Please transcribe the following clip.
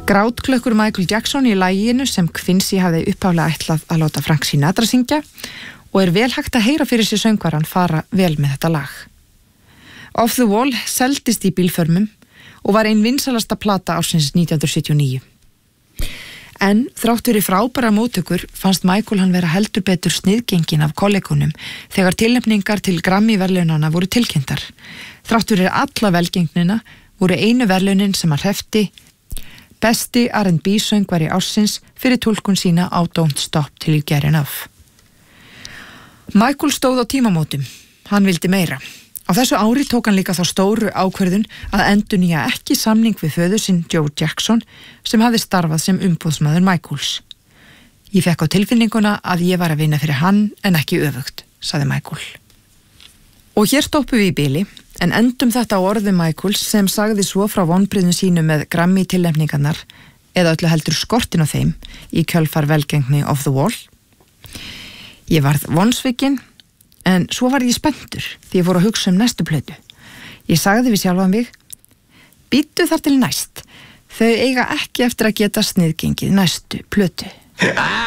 Grátklökkur Michael Jackson í laginu sem Quincy hafði upphaflega ætlað að láta Frank Sinatra syngja og vel hægt að heyra fyrir sig söngvaran fara vel með þetta lag. Off the Wall seldist í bílförmum og var ein vinsalasta plata ársins 1979. En þrátt fyrir frábæra móttökur fannst Michael hann vera heldur betur sniðgengin af kollegunum þegar tilnefningar til Grammy-verðlaunanna voru tilkynntar. Þrátt fyrir alla velgengnina voru einu verðlaunin sem hann hreppti besti R&B söngvari ársins fyrir túlkun sína á Don't Stop Till You Get Enough. Michael stóð á tímamótum. Hann vildi meira. Á þessu ári tók hann líka þá stóru ákvörðun að endurnýja ekki samning við föður sinn Joe Jackson sem hafði starfað sem umboðsmaður Michaels. Ég fekk á tilfinninguna að ég var að vinna fyrir hann en ekki öfugt, sagði Michael. Og hér stoppum við í bili, en endum þetta á orði Michaels sem sagði svo frá vonbrigðum sínu með Grammy tilnefningarnar eða öllu heldur skortin á þeim í kjölfar velgengni Off the Wall. Ég varð vonsvikinn, en svo var ég spenntur því ég fór að hugsa næstu plötu. Ég sagði við sjálfan mig, bíddu þar til næst, þau eiga ekki eftir að geta sniðgengið næstu plötu.